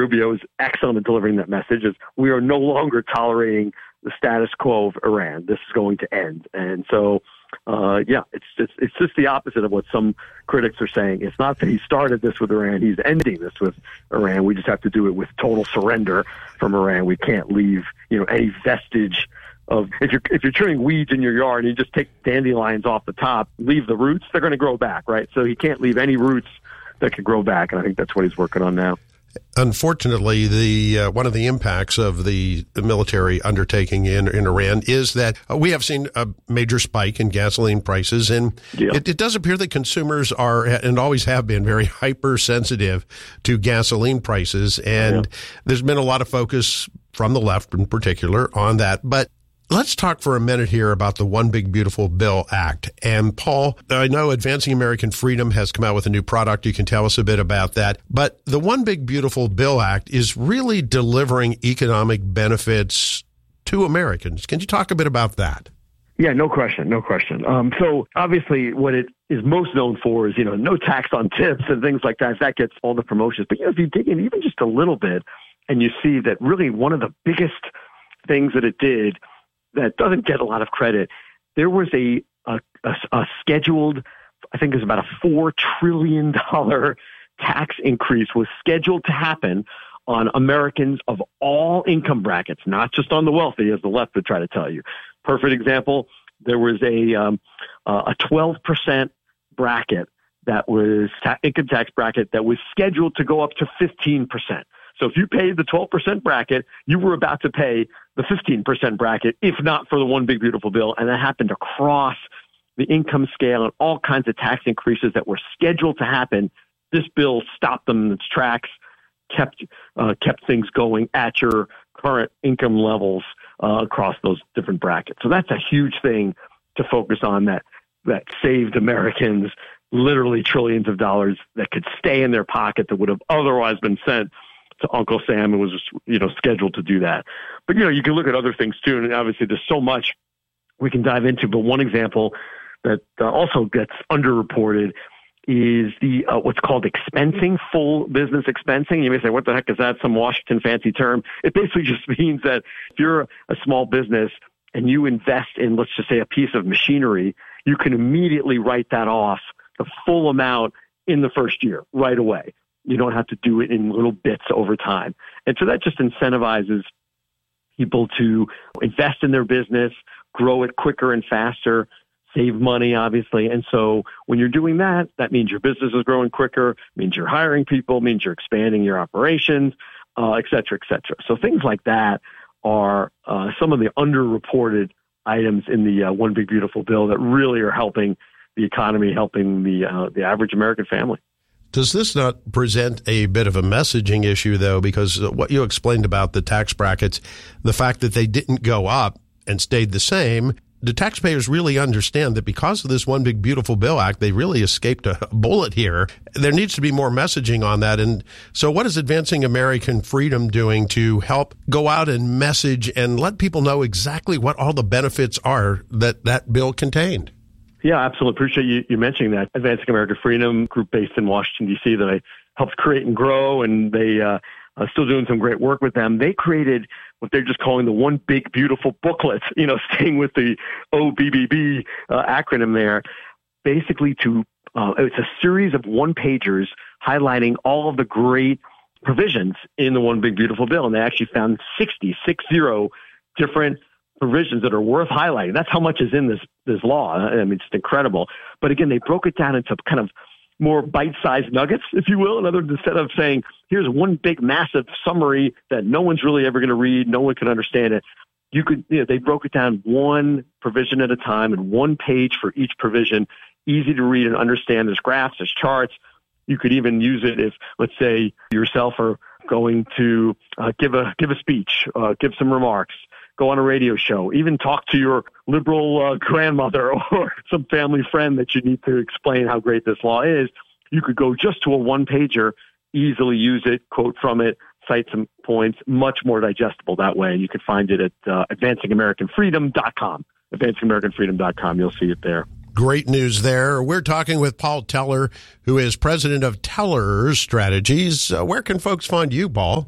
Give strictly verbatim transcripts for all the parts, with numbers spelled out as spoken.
Rubio is excellent at delivering that message, is we are no longer tolerating the status quo of Iran. This is going to end. And so, uh, yeah, it's just, it's just the opposite of what some critics are saying. It's not that he started this with Iran. He's ending this with Iran. We just have to do it with total surrender from Iran. We can't leave, you know, any vestige of, if you're, if you're trimming weeds in your yard and you just take dandelions off the top, leave the roots, they're going to grow back, right? So he can't leave any roots that could grow back. And I think that's what he's working on now. Unfortunately, the uh, one of the impacts of the military undertaking in, in Iran is that uh, we have seen a major spike in gasoline prices, and yeah. it, it does appear that consumers are and always have been very hypersensitive to gasoline prices, and yeah. there's been a lot of focus from the left in particular on that. But let's talk for a minute here about the One Big Beautiful Bill Act. And Paul, I know Advancing American Freedom has come out with a new product. You can tell us a bit about that. But the One Big Beautiful Bill Act is really delivering economic benefits to Americans. Can you talk a bit about that? Yeah, no question, no question. Um, so obviously what it is most known for is, you know, no tax on tips and things like that. That gets all the promotions. But, you know, if you dig in even just a little bit and you see that really one of the biggest things that it did that doesn't get a lot of credit, there was a, a, a, a scheduled, I think it was about a four trillion dollars tax increase was scheduled to happen on Americans of all income brackets, not just on the wealthy, as the left would try to tell you. Perfect example, there was a, um, uh, a twelve percent bracket that was ta- income tax bracket that was scheduled to go up to fifteen percent. So if you paid the twelve percent bracket, you were about to pay the fifteen percent bracket, if not for the One Big Beautiful Bill. And that happened across the income scale and all kinds of tax increases that were scheduled to happen. This bill stopped them in its tracks, kept uh, kept things going at your current income levels uh, across those different brackets. So that's a huge thing to focus on, that that saved Americans literally trillions of dollars that could stay in their pocket that would have otherwise been sent to Uncle Sam, who was, you know, scheduled to do that. But, you know, you can look at other things too, and obviously there's so much we can dive into. But one example that uh, also gets underreported is the uh, what's called expensing, full business expensing. You may say, what the heck is that? Some Washington fancy term. It basically just means that if you're a small business and you invest in, let's just say, a piece of machinery, you can immediately write that off, the full amount, in the first year, right away. You don't have to do it in little bits over time. And so that just incentivizes people to invest in their business, grow it quicker and faster, save money, obviously. And so when you're doing that, that means your business is growing quicker, means you're hiring people, means you're expanding your operations, uh, et cetera, et cetera. So things like that are uh, some of the underreported items in the uh, One Big Beautiful Bill that really are helping the economy, helping the uh, the average American family. Does this not present a bit of a messaging issue, though? Because what you explained about the tax brackets, the fact that they didn't go up and stayed the same, the taxpayers really understand that because of this One Big Beautiful Bill Act, they really escaped a bullet here. There needs to be more messaging on that. And so what is Advancing American Freedom doing to help go out and message and let people know exactly what all the benefits are that that bill contained? Yeah, absolutely. Appreciate you, you mentioning that. Advancing American Freedom, group based in Washington, D C that I helped create and grow, and they uh, are still doing some great work with them. They created what they're just calling the One Big Beautiful Booklet, you know, staying with the O B B B uh, acronym there, basically to, uh, it's a series of one-pagers highlighting all of the great provisions in the One Big Beautiful Bill. And they actually found sixty, six zero different provisions that are worth highlighting. That's how much is in this this law. I mean, it's incredible. But again, they broke it down into kind of more bite-sized nuggets, if you will. In other words, instead of saying, here's one big, massive summary that no one's really ever going to read, no one can understand it, you could, you know, they broke it down one provision at a time and one page for each provision, easy to read and understand. There's graphs, there's charts. You could even use it if, let's say, yourself are going to uh, give a give a speech, uh, give some remarks, go on a radio show, even talk to your liberal uh, grandmother or some family friend that you need to explain how great this law is. You could go just to a one-pager, easily use it, quote from it, cite some points, much more digestible that way. You can find it at uh, advancing american freedom dot com. advancing american freedom dot com. You'll see it there. Great news there. We're talking with Paul Teller, who is president of Teller's Strategies. Uh, where can folks find you, Paul?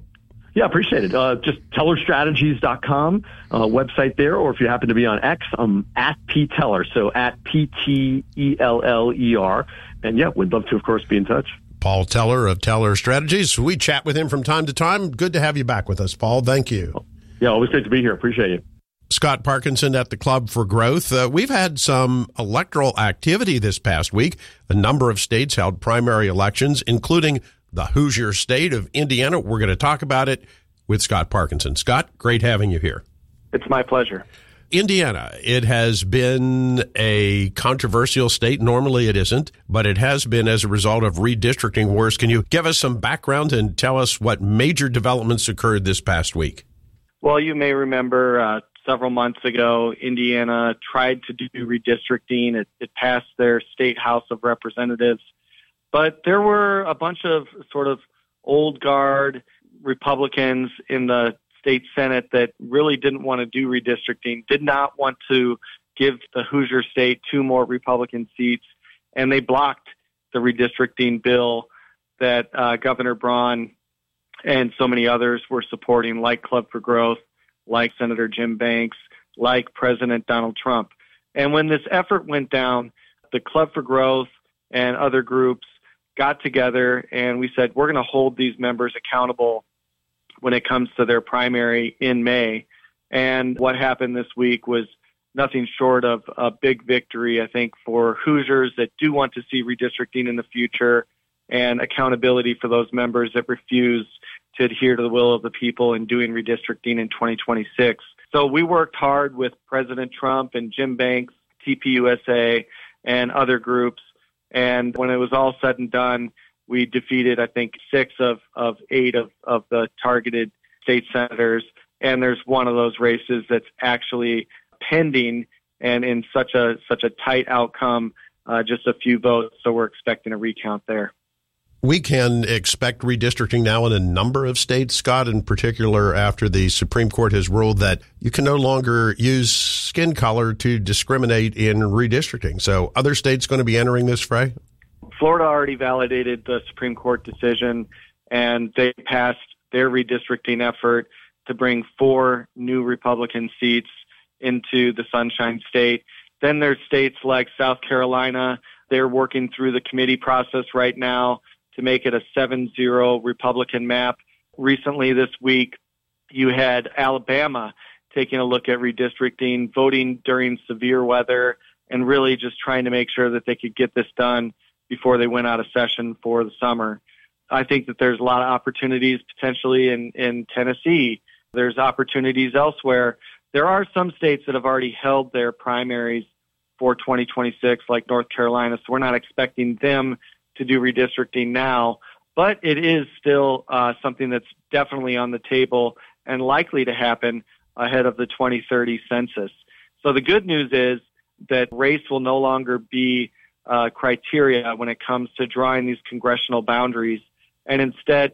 Yeah, appreciate it. Uh, just teller strategies dot com uh, website there, or if you happen to be on X, I'm at P Teller, so at P T E L L E R. And yeah, we'd love to, of course, be in touch. Paul Teller of Teller Strategies. We chat with him from time to time. Good to have you back with us, Paul. Thank you. Yeah, always great to be here. Appreciate you. Scott Parkinson at the Club for Growth. Uh, we've had some electoral activity this past week. A number of states held primary elections, including the Hoosier state of Indiana. We're going to talk about it with Scott Parkinson. Scott, great having you here. It's my pleasure. Indiana, it has been a controversial state. Normally it isn't, but it has been as a result of redistricting wars. Can you give us some background and tell us what major developments occurred this past week? Well, you may remember uh, several months ago, Indiana tried to do redistricting. It, it passed their state House of Representatives, but there were a bunch of sort of old guard Republicans in the state Senate that really didn't want to do redistricting, did not want to give the Hoosier state two more Republican seats, and they blocked the redistricting bill that uh, Governor Braun and so many others were supporting, like Club for Growth, like Senator Jim Banks, like President Donald Trump. And when this effort went down, the Club for Growth and other groups got together and we said, we're going to hold these members accountable when it comes to their primary in May. And what happened this week was nothing short of a big victory, I think, for Hoosiers that do want to see redistricting in the future and accountability for those members that refuse to adhere to the will of the people in doing redistricting in twenty twenty-six. So we worked hard with President Trump and Jim Banks, T P U S A, and other groups. And when it was all said and done, we defeated, I think, six of, of eight of, of the targeted state senators. And there's one of those races that's actually pending and in such a such a tight outcome, uh, just a few votes. So we're expecting a recount there. We can expect redistricting now in a number of states, Scott, in particular after the Supreme Court has ruled that you can no longer use skin color to discriminate in redistricting. So other states going to be entering this fray? Florida already validated the Supreme Court decision, and they passed their redistricting effort to bring four new Republican seats into the Sunshine State. Then there's states like South Carolina. They're working through the committee process right now to make it a seven zero Republican map. Recently this week, you had Alabama taking a look at redistricting, voting during severe weather, and really just trying to make sure that they could get this done before they went out of session for the summer. I think that there's a lot of opportunities potentially in, in Tennessee. There's opportunities elsewhere. There are some states that have already held their primaries for twenty twenty-six, like North Carolina, so we're not expecting them to do redistricting now, but it is still uh, something that's definitely on the table and likely to happen ahead of the twenty thirty census. So the good news is that race will no longer be uh, criteria when it comes to drawing these congressional boundaries, and instead,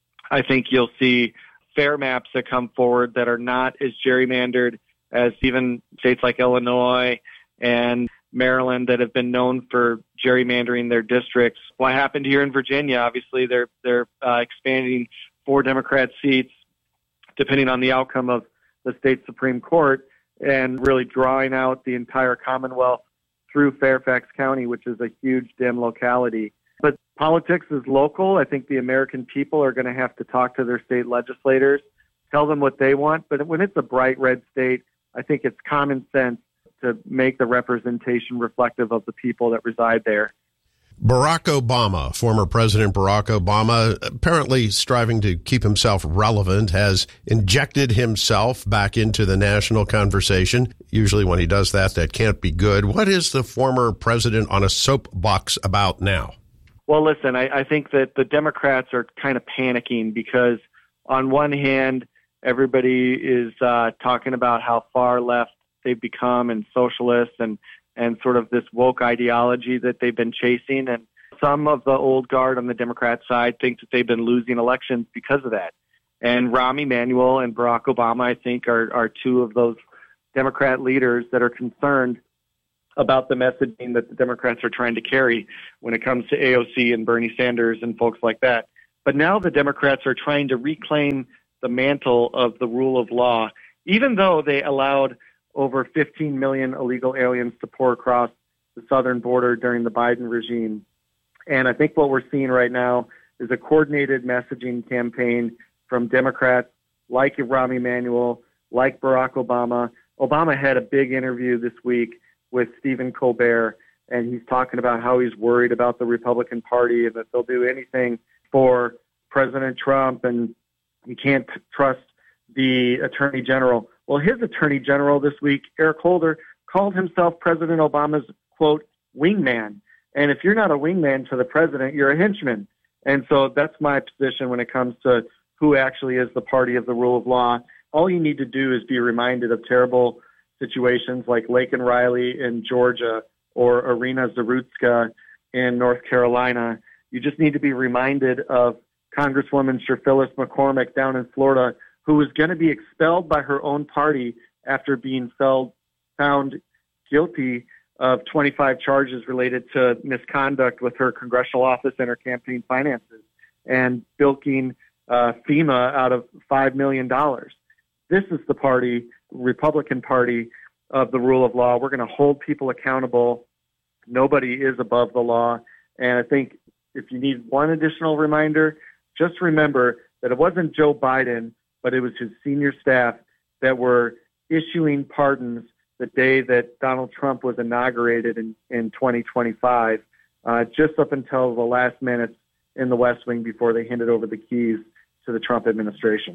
I think you'll see fair maps that come forward that are not as gerrymandered as even states like Illinois and Maryland that have been known for gerrymandering their districts. What happened here in Virginia, obviously they're they're uh, expanding four Democrat seats depending on the outcome of the state Supreme Court and really drawing out the entire Commonwealth through Fairfax County, which is a huge dim locality. But politics is local. I think the American people are going to have to talk to their state legislators, tell them what they want. But when it's a bright red state, I think it's common sense to make the representation reflective of the people that reside there. Barack Obama, former President Barack Obama, apparently striving to keep himself relevant, has injected himself back into the national conversation. Usually when he does that, that can't be good. What is the former president on a soapbox about now? Well, listen, I, I think that the Democrats are kind of panicking because on one hand, everybody is uh, talking about how far left they've become and socialists and, and sort of this woke ideology that they've been chasing. And some of the old guard on the Democrat side think that they've been losing elections because of that. And Rahm Emanuel and Barack Obama, I think, are, are two of those Democrat leaders that are concerned about the messaging that the Democrats are trying to carry when it comes to A O C and Bernie Sanders and folks like that. But now the Democrats are trying to reclaim the mantle of the rule of law, even though they allowed over fifteen million illegal aliens to pour across the southern border during the Biden regime. And I think what we're seeing right now is a coordinated messaging campaign from Democrats like Rahm Emanuel, like Barack Obama. Obama had a big interview this week with Stephen Colbert, and he's talking about how he's worried about the Republican Party and that they'll do anything for President Trump, and you can't trust the Attorney General. Well, his Attorney General this week, Eric Holder, called himself President Obama's, quote, wingman. And if you're not a wingman to the president, you're a henchman. And so that's my position when it comes to who actually is the party of the rule of law. All you need to do is be reminded of terrible situations like Laken Riley in Georgia or Irina Zarutska in North Carolina. You just need to be reminded of Congresswoman Sir Phyllis McCormick down in Florida, who was going to be expelled by her own party after being felt, found guilty of twenty-five charges related to misconduct with her congressional office and her campaign finances, and bilking uh, FEMA out of five million dollars. This is the party, Republican Party, of the rule of law. We're going to hold people accountable. Nobody is above the law. And I think if you need one additional reminder, just remember that it wasn't Joe Biden, but it was his senior staff that were issuing pardons the day that Donald Trump was inaugurated in, in twenty twenty-five, uh, just up until the last minutes in the West Wing before they handed over the keys to the Trump administration.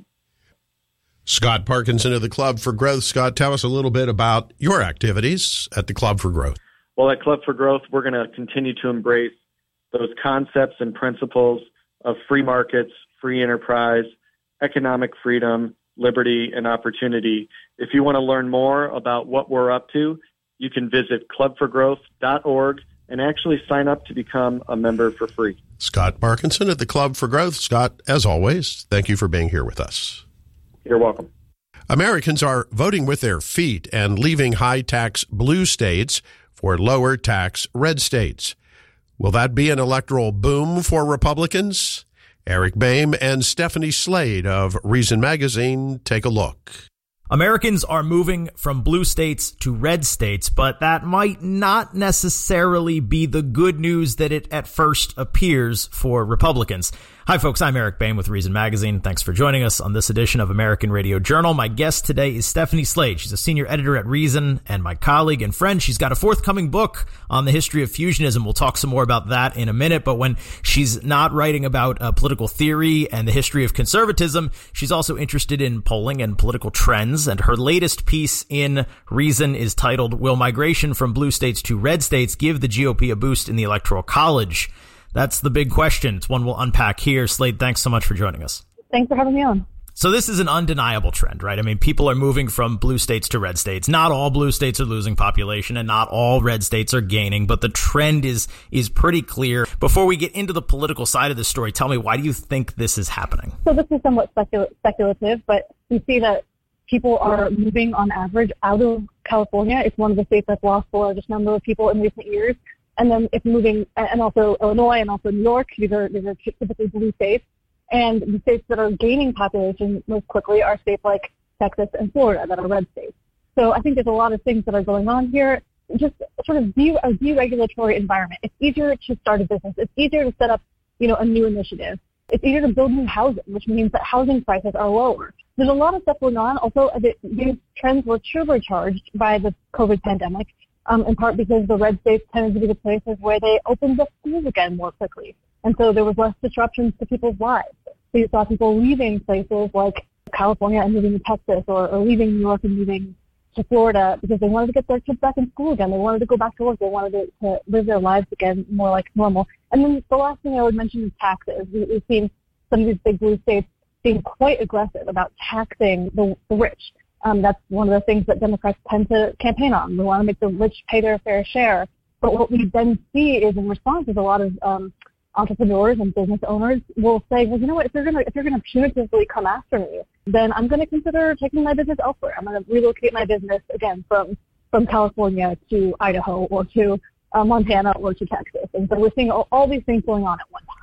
Scott Parkinson of the Club for Growth. Scott, tell us a little bit about your activities at the Club for Growth. Well, at Club for Growth, we're going to continue to embrace those concepts and principles of free markets, free enterprise, economic freedom, liberty, and opportunity. If you want to learn more about what we're up to, you can visit club for growth dot org and actually sign up to become a member for free. Scott Parkinson at the Club for Growth. Scott, as always, thank you for being here with us. You're welcome. Americans are voting with their feet and leaving high-tax blue states for lower-tax red states. Will that be an electoral boom for Republicans? Eric Boehm and Stephanie Slade of Reason Magazine take a look. Americans are moving from blue states to red states, but that might not necessarily be the good news that it at first appears for Republicans. Hi, folks. I'm Eric Boehm with Reason Magazine. Thanks for joining us on this edition of American Radio Journal. My guest today is Stephanie Slade. She's a senior editor at Reason and my colleague and friend. She's got a forthcoming book on the history of fusionism. We'll talk some more about that in a minute. But when she's not writing about uh, political theory and the history of conservatism, she's also interested in polling and political trends. And her latest piece in Reason is titled, Will Migration from Blue States to Red States Give the G O P a Boost in the Electoral College? That's the big question. It's one we'll unpack here. Slade, thanks so much for joining us. Thanks for having me on. So this is an undeniable trend, right? I mean, people are moving from blue states to red states. Not all blue states are losing population and not all red states are gaining, but the trend is is pretty clear. Before we get into the political side of the story, tell me, why do you think this is happening? So this is somewhat specul- speculative, but we see that people are moving on average out of California. It's one of the states that's lost the largest number of people in recent years. And then it's moving, and also Illinois and also New York. These are, these are typically blue states. And the states that are gaining population most quickly are states like Texas and Florida that are red states. So I think there's a lot of things that are going on here. Just sort of de- a deregulatory environment. It's easier to start a business. It's easier to set up, you know, a new initiative. It's easier to build new housing, which means that housing prices are lower. There's a lot of stuff going on. Also, these trends were turbocharged by the COVID pandemic. Um, in part because the red states tended to be the places where they opened the schools again more quickly. And so there was less disruptions to people's lives. So you saw people leaving places like California and moving to Texas, or, or leaving New York and moving to Florida because they wanted to get their kids back in school again. They wanted to go back to work. They wanted to, to live their lives again more like normal. And then the last thing I would mention is taxes. We, we've seen some of these big blue states being quite aggressive about taxing the, the rich. Um, that's one of the things that Democrats tend to campaign on. We want to make the rich pay their fair share. But what we then see is, in response, is a lot of um, entrepreneurs and business owners will say, well, you know what, if you're going to if you're going to punitively come after me, then I'm going to consider taking my business elsewhere. I'm going to relocate my business, again, from, from California to Idaho or to uh, Montana or to Texas. And so we're seeing all, all these things going on at one time.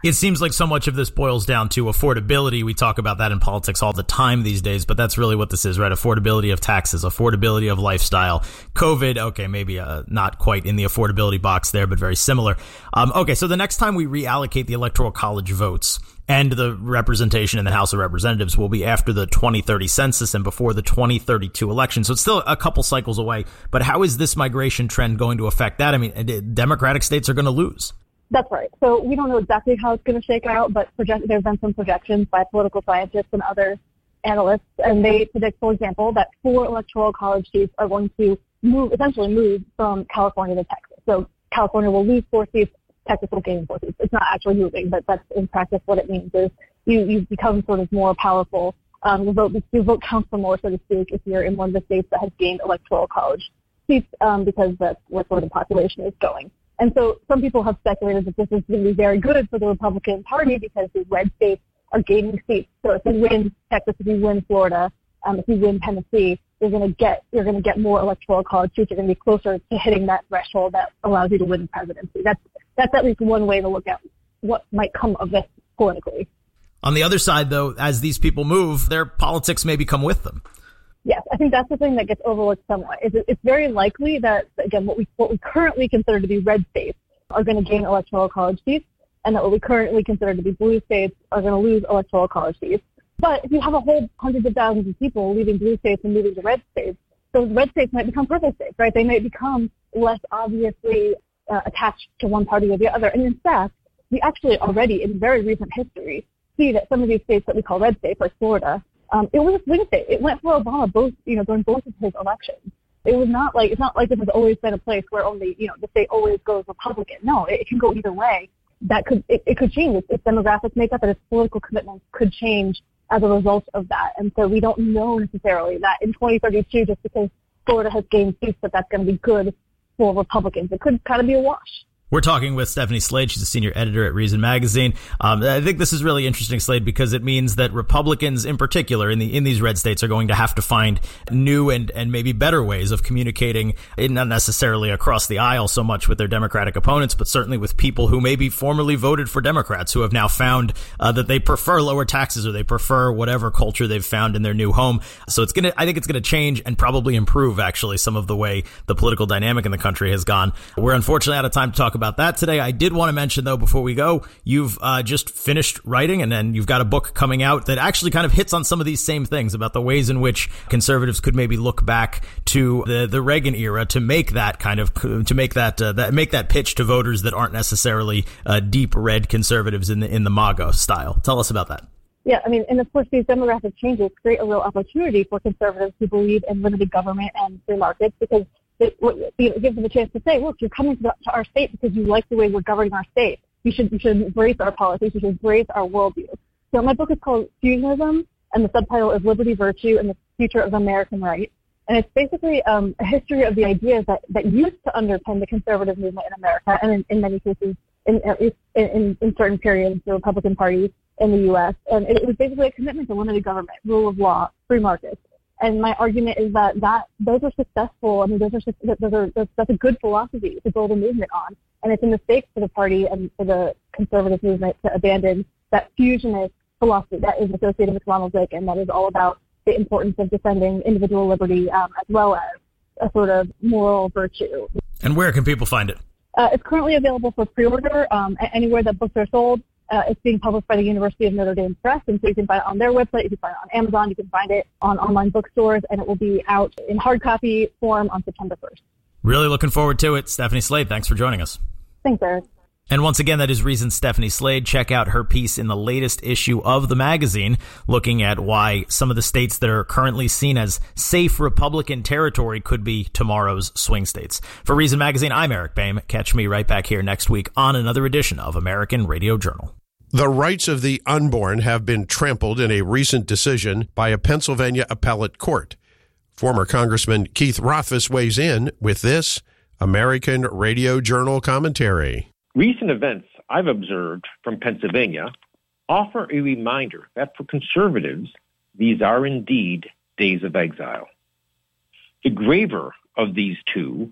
It seems like so much of this boils down to affordability. We talk about that in politics all the time these days, but that's really what this is, right? Affordability of taxes, affordability of lifestyle. COVID, okay, maybe uh, not quite in the affordability box there, but very similar. Um, okay, so the next time we reallocate the Electoral College votes and the representation in the House of Representatives will be after the twenty thirty census and before the twenty thirty-two election. So it's still a couple cycles away. But how is this migration trend going to affect that? I mean, Democratic states are going to lose. That's right. So we don't know exactly how it's going to shake out, but project, there have been some projections by political scientists and other analysts, and they predict, for example, that four electoral college seats are going to move, essentially move from California to Texas. So California will lose four seats, Texas will gain four seats. It's not actually moving, but that's in practice what it means is you, you become sort of more powerful. Um, your vote, your vote counts for more, so to speak, if you're in one of the states that has gained electoral college seats, um, because that's where sort of the population is going. And so some people have speculated that this is going to be very good for the Republican Party because the red states are gaining seats. So if you win Texas, if you win Florida, um, if you win Tennessee, you're going to get you're going to get more electoral college seats. You're going to be closer to hitting that threshold that allows you to win the presidency. That's that's at least one way to look at what might come of this politically. On the other side, though, as these people move, their politics may become with them. Yes, I think that's the thing that gets overlooked somewhat. Is it's very likely that, again, what we what we currently consider to be red states are going to gain electoral college seats, and that what we currently consider to be blue states are going to lose electoral college seats. But if you have a whole hundreds of thousands of people leaving blue states and moving to red states, those red states might become purple states, right? They might become less obviously uh, attached to one party or the other. And in fact, we actually already, in very recent history, see that some of these states that we call red states, like Florida, Um, it was a swing state. It went for Obama both, you know, during both of his elections. It was not like, it's not like this has always been a place where only, you know, the state always goes Republican. No, it, it can go either way. That could, it, it could change. Its, its demographic makeup and its political commitments could change as a result of that. And so we don't know necessarily that in twenty thirty-two, just because Florida has gained seats, that that's going to be good for Republicans. It could kind of be a wash. We're talking with Stephanie Slade. She's a senior editor at Reason Magazine. Um, I think this is really interesting, Slade, because it means that Republicans in particular in the in these red states are going to have to find new and, and maybe better ways of communicating, not necessarily across the aisle so much with their Democratic opponents, but certainly with people who maybe formerly voted for Democrats who have now found uh, that they prefer lower taxes or they prefer whatever culture they've found in their new home. So it's going to, I think it's going to change and probably improve actually some of the way the political dynamic in the country has gone. We're unfortunately out of time to talk about about that today. I did want to mention, though, before we go, you've uh, just finished writing and then you've got a book coming out that actually kind of hits on some of these same things about the ways in which conservatives could maybe look back to the, the Reagan era to make that kind of to make that, uh, that make that pitch to voters that aren't necessarily uh, deep red conservatives in the in the MAGA style. Tell us about that. Yeah, I mean, and of course, these demographic changes create a real opportunity for conservatives who believe in limited government and free markets because it, it gives them a chance to say, look, you're coming to, the, to our state because you like the way we're governing our state. You should, you should embrace our policies. You should embrace our worldview. So my book is called Fusionism, and the subtitle is Liberty, Virtue, and the Future of American Right. And it's basically um, a history of the ideas that, that used to underpin the conservative movement in America, and in, in many cases, in, at least in, in, in certain periods, the Republican Party in the U S. And it was basically a commitment to limited government, rule of law, free markets. And my argument is that, that those are successful. I mean, those are, those are those, that's a good philosophy to build a movement on. And it's a mistake for the party and for the conservative movement to abandon that fusionist philosophy that is associated with Ronald Reagan, that is all about the importance of defending individual liberty um, as well as a sort of moral virtue. And where can people find it? Uh, it's currently available for pre-order um, anywhere that books are sold. Uh, it's being published by the University of Notre Dame Press, and so you can find it on their website, you can find it on Amazon, you can find it on online bookstores, and it will be out in hard copy form on September first. Really looking forward to it. Stephanie Slade, thanks for joining us. Thanks, Eric. And once again, that is Reason Stephanie Slade. Check out her piece in the latest issue of the magazine, looking at why some of the states that are currently seen as safe Republican territory could be tomorrow's swing states. For Reason Magazine, I'm Eric Boehm. Catch me right back here next week on another edition of American Radio Journal. The rights of the unborn have been trampled in a recent decision by a Pennsylvania appellate court. Former Congressman Keith Rothfuss weighs in with this American Radio Journal commentary. Recent events I've observed from Pennsylvania offer a reminder that for conservatives, these are indeed days of exile. The graver of these two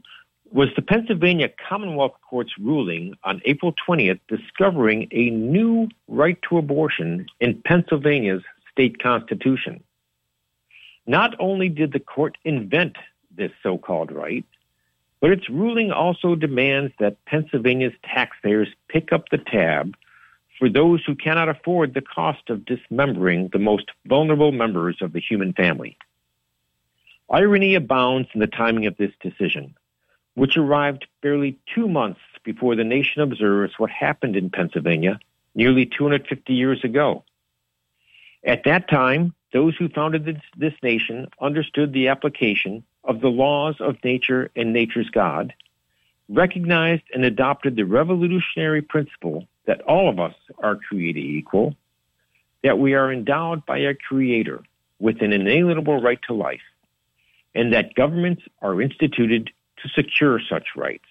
was the Pennsylvania Commonwealth Court's ruling on April twentieth discovering a new right to abortion in Pennsylvania's state constitution. Not only did the court invent this so-called right, but its ruling also demands that Pennsylvania's taxpayers pick up the tab for those who cannot afford the cost of dismembering the most vulnerable members of the human family. Irony abounds in the timing of this decision, which arrived barely two months before the nation observes what happened in Pennsylvania nearly two hundred fifty years ago. At that time, those who founded this, this nation understood the application of the laws of nature and nature's God, recognized and adopted the revolutionary principle that all of us are created equal, that we are endowed by our Creator with an inalienable right to life, and that governments are instituted to secure such rights.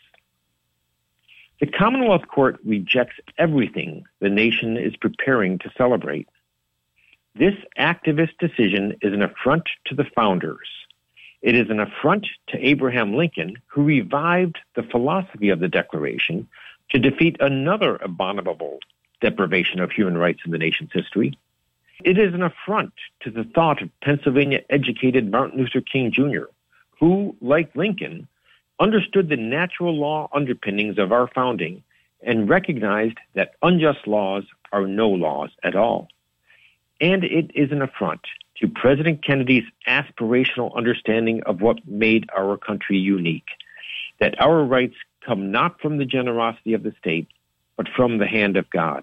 The Commonwealth Court rejects everything the nation is preparing to celebrate. This activist decision is an affront to the founders. It is an affront to Abraham Lincoln, who revived the philosophy of the Declaration to defeat another abominable deprivation of human rights in the nation's history. It is an affront to the thought of Pennsylvania-educated Martin Luther King Junior, who, like Lincoln, understood the natural law underpinnings of our founding and recognized that unjust laws are no laws at all. And it is an affront to President Kennedy's aspirational understanding of what made our country unique, that our rights come not from the generosity of the state, but from the hand of God.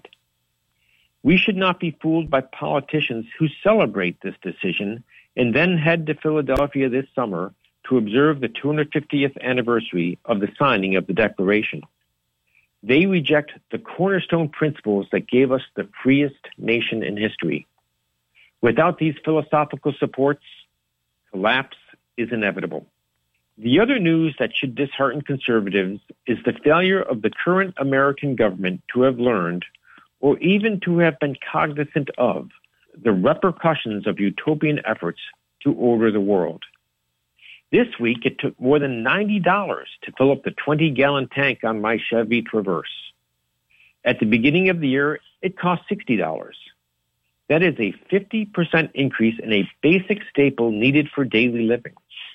We should not be fooled by politicians who celebrate this decision and then head to Philadelphia this summer to observe the two hundred fiftieth anniversary of the signing of the Declaration. They reject the cornerstone principles that gave us the freest nation in history. Without these philosophical supports, collapse is inevitable. The other news that should dishearten conservatives is the failure of the current American government to have learned, or even to have been cognizant of, the repercussions of utopian efforts to order the world. This week, it took more than ninety dollars to fill up the twenty-gallon tank on my Chevy Traverse. At the beginning of the year, it cost sixty dollars. That is a fifty percent increase in a basic staple needed for daily living.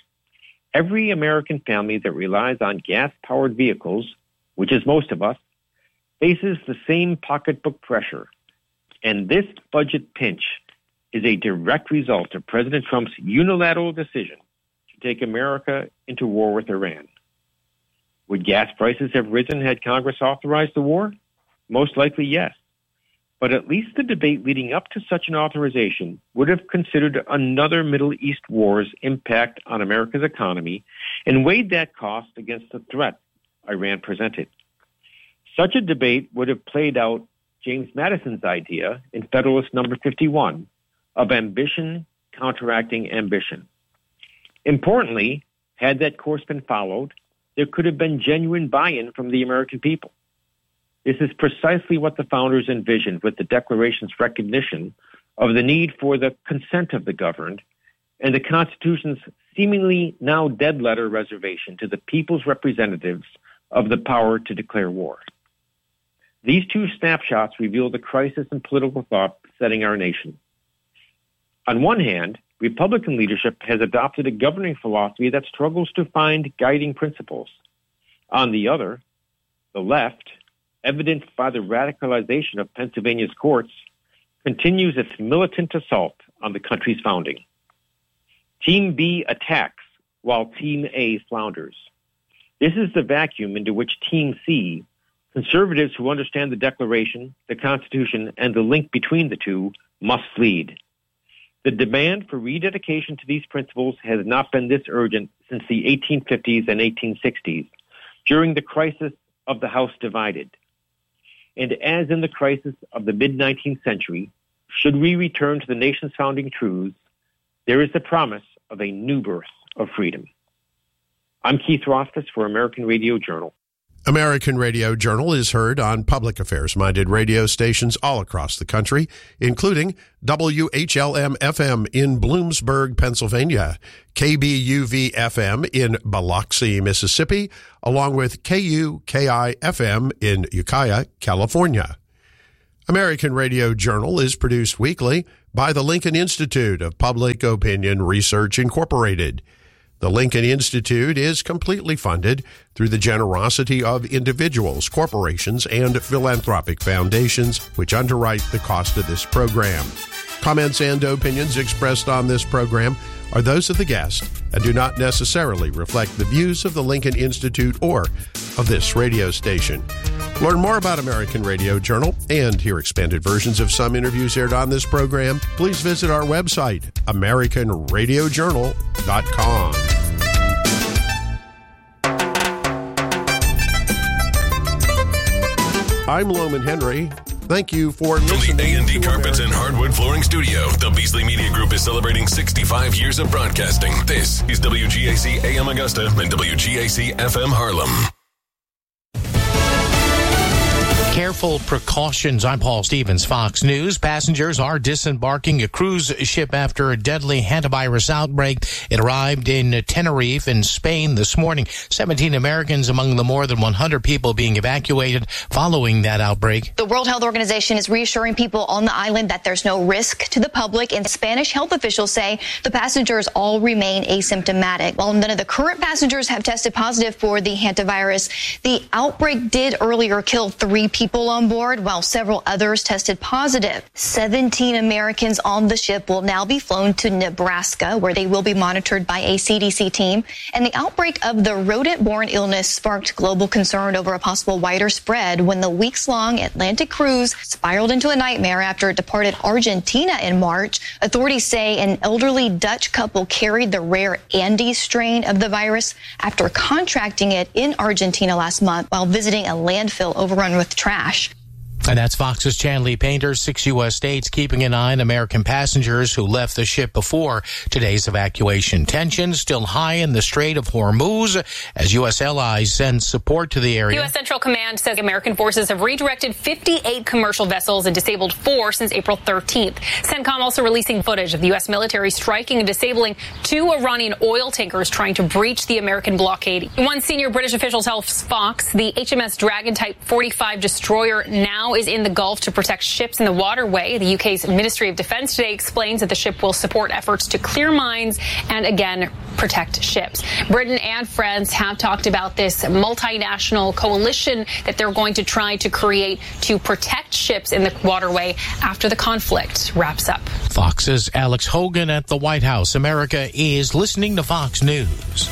Every American family that relies on gas-powered vehicles, which is most of us, faces the same pocketbook pressure. And this budget pinch is a direct result of President Trump's unilateral decision to take America into war with Iran. Would gas prices have risen had Congress authorized the war? Most likely, yes. But at least the debate leading up to such an authorization would have considered another Middle East war's impact on America's economy and weighed that cost against the threat Iran presented. Such a debate would have played out James Madison's idea in Federalist Number fifty-one of ambition counteracting ambition. Importantly, had that course been followed, there could have been genuine buy-in from the American people. This is precisely what the founders envisioned with the Declaration's recognition of the need for the consent of the governed and the Constitution's seemingly now dead letter reservation to the people's representatives of the power to declare war. These two snapshots reveal the crisis in political thought besetting our nation. On one hand, Republican leadership has adopted a governing philosophy that struggles to find guiding principles. On the other, the left, evidenced by the radicalization of Pennsylvania's courts, continues its militant assault on the country's founding. Team B attacks while Team A flounders. This is the vacuum into which Team C, conservatives who understand the Declaration, the Constitution, and the link between the two, must lead. The demand for rededication to these principles has not been this urgent since the eighteen fifties and eighteen sixties, during the crisis of the House divided. And as in the crisis of the mid-nineteenth century, should we return to the nation's founding truths, there is the promise of a new birth of freedom. I'm Keith Rothfuss for American Radio Journal. American Radio Journal is heard on public affairs-minded radio stations all across the country, including W H L M F M in Bloomsburg, Pennsylvania, K B U V F M in Biloxi, Mississippi, along with K U K I F M in Ukiah, California. American Radio Journal is produced weekly by the Lincoln Institute of Public Opinion Research, Incorporated. The Lincoln Institute is completely funded through the generosity of individuals, corporations, and philanthropic foundations, which underwrite the cost of this program. Comments and opinions expressed on this program are those of the guest and do not necessarily reflect the views of the Lincoln Institute or of this radio station. Learn more about American Radio Journal and hear expanded versions of some interviews aired on this program. Please visit our website, American Radio Journal dot com. I'm Loman Henry. Thank you for listening. From the A and D Carpets and Hardwood Flooring Studio, the Beasley Media Group is celebrating sixty-five years of broadcasting. This is W G A C A M Augusta and W G A C F M Harlem. Careful precautions. I'm Paul Stevens, Fox News. Passengers are disembarking a cruise ship after a deadly hantavirus outbreak. It arrived in Tenerife in Spain this morning. seventeen Americans among the more than one hundred people being evacuated following that outbreak. The World Health Organization is reassuring people on the island that there's no risk to the public, and Spanish health officials say the passengers all remain asymptomatic. While none of the current passengers have tested positive for the hantavirus, the outbreak did earlier kill three people. People on board, while several others tested positive. seventeen Americans on the ship will now be flown to Nebraska, where they will be monitored by a C D C team. And the outbreak of the rodent-borne illness sparked global concern over a possible wider spread when the weeks-long Atlantic cruise spiraled into a nightmare after it departed Argentina in March. Authorities say an elderly Dutch couple carried the rare Andes strain of the virus after contracting it in Argentina last month while visiting a landfill overrun with trash. And that's Fox's Chanley Painter. Six U S states keeping an eye on American passengers who left the ship before today's evacuation. Tensions still high in the Strait of Hormuz as U S allies send support to the area. U S Central Command says American forces have redirected fifty-eight commercial vessels and disabled four since April thirteenth. CENTCOM also releasing footage of the U S military striking and disabling two Iranian oil tankers trying to breach the American blockade. One senior British official tells Fox the H M S Dragon Type forty-five destroyer now is in the Gulf to protect ships in the waterway. The U K's Ministry of Defense today explains that the ship will support efforts to clear mines and, again, protect ships. Britain and France have talked about this multinational coalition that they're going to try to create to protect ships in the waterway after the conflict wraps up. Fox's Alex Hogan at the White House. America is listening to Fox News.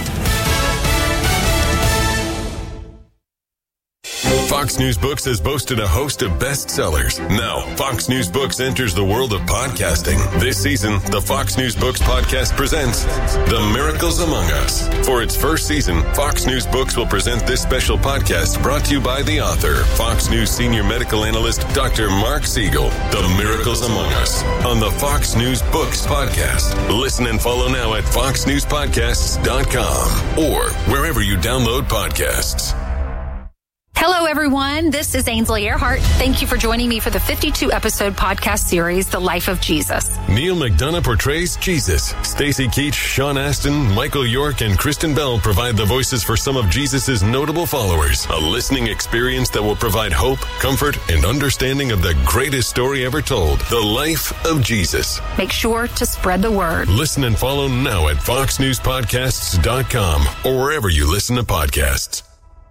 Fox News Books has boasted a host of bestsellers. Now, Fox News Books enters the world of podcasting. This season, the Fox News Books podcast presents The Miracles Among Us. For its first season, Fox News Books will present this special podcast brought to you by the author, Fox News senior medical analyst, Doctor Mark Siegel. The Miracles Among Us on the Fox News Books podcast. Listen and follow now at fox news podcasts dot com or wherever you download podcasts. Hello, everyone. This is Ainsley Earhart. Thank you for joining me for the fifty-two episode podcast series, The Life of Jesus. Neil McDonough portrays Jesus. Stacey Keach, Sean Astin, Michael York, and Kristen Bell provide the voices for some of Jesus' notable followers. A listening experience that will provide hope, comfort, and understanding of the greatest story ever told, The Life of Jesus. Make sure to spread the word. Listen and follow now at fox news podcasts dot com or wherever you listen to podcasts.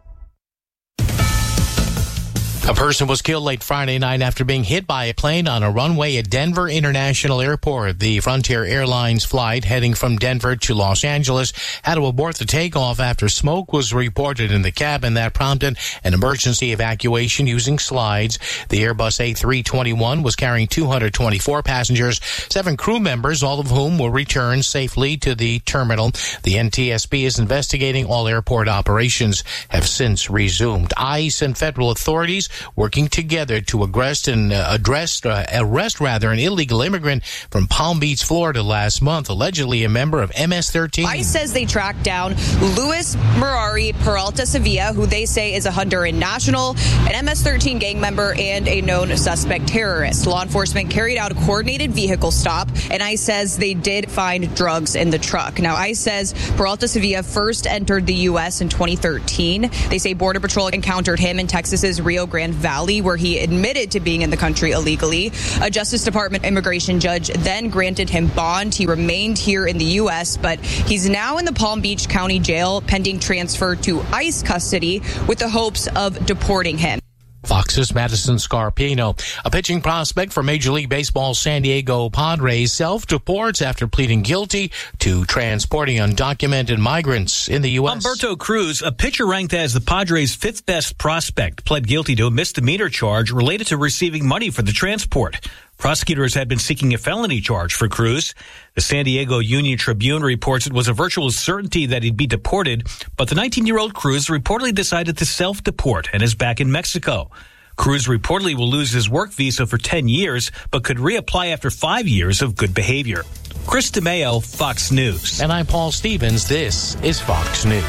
A person was killed late Friday night after being hit by a plane on a runway at Denver International Airport. The Frontier Airlines flight heading from Denver to Los Angeles had to abort the takeoff after smoke was reported in the cabin. That prompted an emergency evacuation using slides. The Airbus A three twenty-one was carrying two hundred twenty-four passengers, seven crew members, all of whom will return safely to the terminal. The N T S B is investigating. All airport operations have since resumed. ICE and federal authorities working together to arrest and uh, address, uh, arrest rather an illegal immigrant from Palm Beach, Florida last month, allegedly a member of M S thirteen. ICE says they tracked down Luis Mirari Peralta Sevilla, who they say is a Honduran national, an M S thirteen gang member, and a known suspect terrorist. Law enforcement carried out a coordinated vehicle stop, and ICE says they did find drugs in the truck. Now, ICE says Peralta Sevilla first entered the U S in twenty thirteen. They say Border Patrol encountered him in Texas's Rio Grande Valley, where he admitted to being in the country illegally. A Justice Department immigration judge then granted him bond. He remained here in the U S, but he's now in the Palm Beach County Jail pending transfer to ICE custody with the hopes of deporting him. Fox's Madison Scarpino, a pitching prospect for Major League Baseball's San Diego Padres, self-deports after pleading guilty to transporting undocumented migrants in the U S. Humberto Cruz, a pitcher ranked as the Padres' fifth best prospect, pled guilty to a misdemeanor charge related to receiving money for the transport. Prosecutors had been seeking a felony charge for Cruz. The San Diego Union Tribune reports it was a virtual certainty that he'd be deported, but the nineteen-year-old Cruz reportedly decided to self-deport and is back in Mexico. Cruz reportedly will lose his work visa for ten years, but could reapply after five years of good behavior. Chris DeMeo, Fox News. And I'm Paul Stevens. This is Fox News.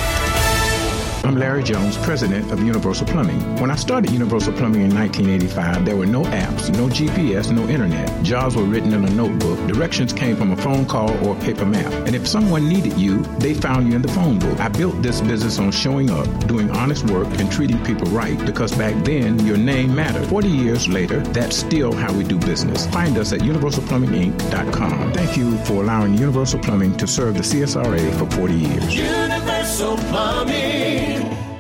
I'm Larry Jones, president of Universal Plumbing. When I started Universal Plumbing in nineteen eighty-five, there were no apps, no G P S, no internet. Jobs were written in a notebook. Directions came from a phone call or a paper map. And if someone needed you, they found you in the phone book. I built this business on showing up, doing honest work, and treating people right, because back then, your name mattered. forty years later, that's still how we do business. Find us at universal plumbing inc dot com. Thank you for allowing Universal Plumbing to serve the C S R A for forty years. Universal Plumbing.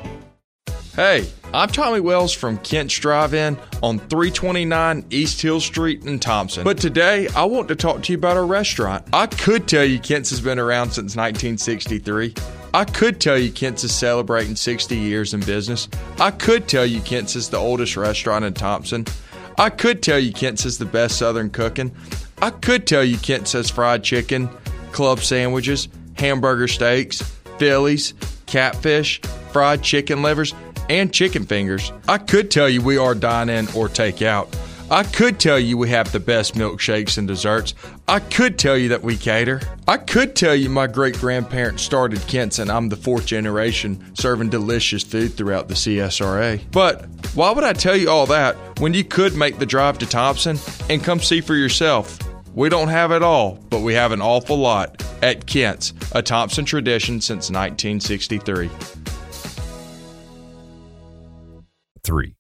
Hey, I'm Tommy Wells from Kent's Drive-In on three twenty-nine East Hill Street in Thompson. But today, I want to talk to you about our restaurant. I could tell you Kent's has been around since nineteen sixty-three. I could tell you Kent's is celebrating sixty years in business. I could tell you Kent's is the oldest restaurant in Thompson. I could tell you Kent's is the best Southern cooking. I could tell you Kent's has fried chicken, club sandwiches, hamburger steaks, Phillies, catfish, fried chicken livers, and chicken fingers. I could tell you we are dine-in or take-out. I could tell you we have the best milkshakes and desserts. I could tell you that we cater. I could tell you my great-grandparents started Kent's and I'm the fourth generation serving delicious food throughout the C S R A. But why would I tell you all that when you could make the drive to Thompson and come see for yourself? We don't have it all, but we have an awful lot at Kent's, a Thompson tradition since nineteen sixty-three. Three.